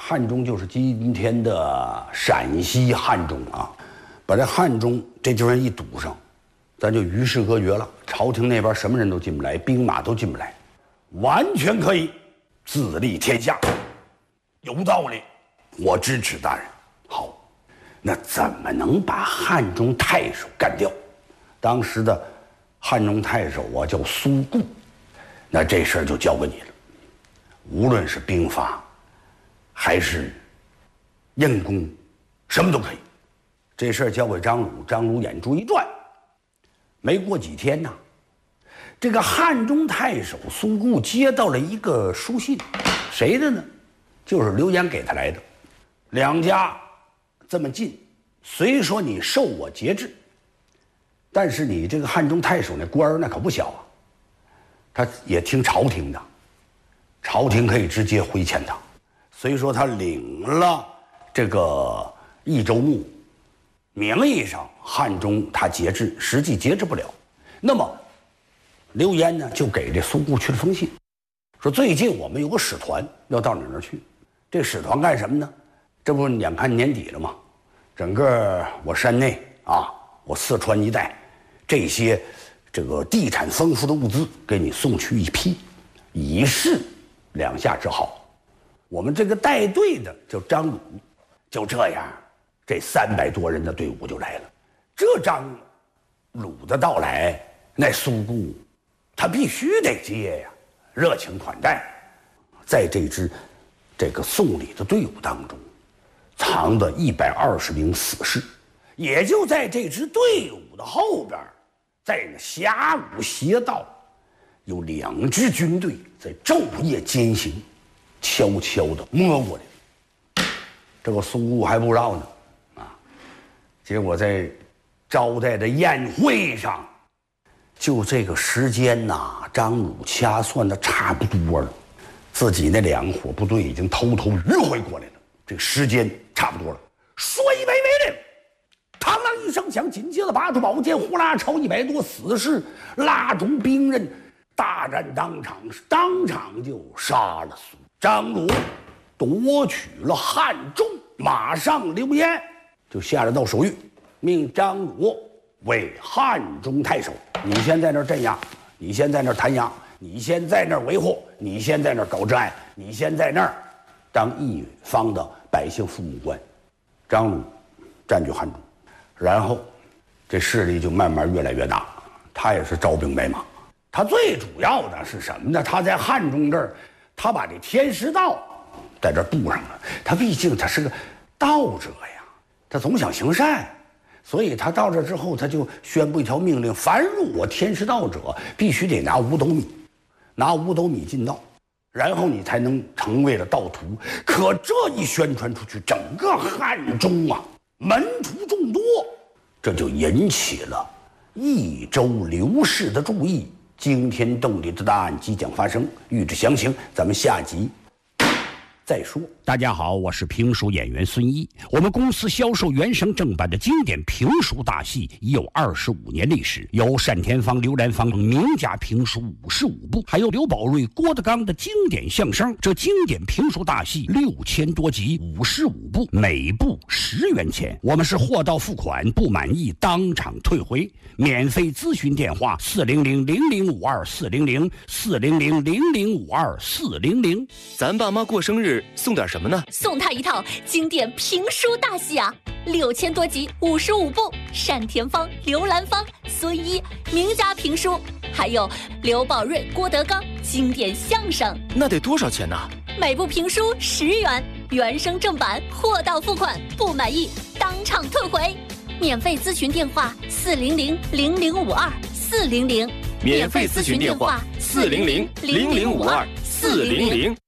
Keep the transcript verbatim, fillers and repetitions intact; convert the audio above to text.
汉中就是今天的陕西汉中啊，把这汉中这地方一堵上，咱就与世隔绝了。朝廷那边什么人都进不来，兵马都进不来，完全可以自立天下。有道理，我支持大人。好，那怎么能把汉中太守干掉？当时的汉中太守啊叫苏固，那这事儿就交给你了。无论是兵法还是硬功，什么都可以。这事儿交给张鲁，张鲁眼珠一转，没过几天呢，这个汉中太守苏固接到了一个书信，谁的呢？就是刘焉给他来的。两家这么近，虽说你受我节制，但是你这个汉中太守那官儿那可不小啊，他也听朝廷的，朝廷可以直接回遣他。所以说他领了这个益州牧，名义上汉中他节制，实际节制不了。那么刘焉呢就给这苏固去了封信，说最近我们有个使团要到你那儿去。这使团干什么呢？这不眼看年底了吗？整个我山内啊，我四川一带这些这个地产丰富的物资给你送去一批，以示两下之好。我们这个带队的叫张鲁，就这样，这三百多人的队伍就来了。这张鲁的到来，那苏固他必须得接呀，热情款待。在这支这个送礼的队伍当中，藏着一百二十名死士，也就在这支队伍的后边，在那狭路斜道，有两支军队在昼夜兼行，悄悄地摸过来。这个苏固还不知道呢，啊！结果在招待的宴会上，就这个时间呐，张鲁掐算的差不多了，自己那两伙部队已经偷偷迂回过来了，这个时间差不多了。说一为为令，嘡啷一声响，紧接着拔出宝剑，呼啦朝一百多死士拉住兵刃，大战当场，当场就杀了苏张鲁，夺取了汉中。马上刘焉就下了道手谕，命张鲁为汉中太守，你先在那儿镇压，你先在那儿弹压，你先在那儿维护，你先在那儿搞治安，你先在那儿当一方的百姓父母官。张鲁占据汉中，然后这势力就慢慢越来越大。他也是招兵买马，他最主要的是什么呢？他在汉中这儿，他把这天师道在这儿布上了。他毕竟他是个道者呀，他总想行善，所以他到这之后，他就宣布一条命令：凡入我天师道者，必须得拿五斗米，拿五斗米进道，然后你才能成为了道徒。可这一宣传出去，整个汉中啊，门徒众多，这就引起了益州刘氏的注意。惊天动地的大案即将发生，欲知详情，咱们下集再说。 大家好，我是评书演员孙一。我们公司销售原声正版的经典评书大戏已有二十五年历史，有单田芳、刘兰芳等名家评书五十五部，还有刘宝瑞、郭德纲的经典相声。这经典评书大戏六千多集，五十五部，每部十元钱。我们是货到付款，不满意当场退回。免费咨询电话：四零零零零五二四零零四零零零零五二四零零。 咱爸妈过生日送点什么呢？ 送他一套经典评书大戏啊，六千多集，五十五部，单田芳、刘兰芳、孙一名家评书，还有刘宝瑞、郭德纲经典相声。 那得多少钱呢？ 每部评书十元，原声正版，货到付款，不满意当场退回。免费咨询电话：四零零零零五二四零零。 免费咨询电话：四零零零零五二四零零。